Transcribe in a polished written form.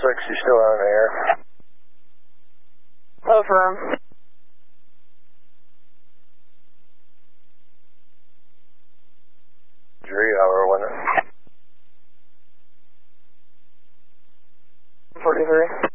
you still on the air? Affirm. Hour winner. 43.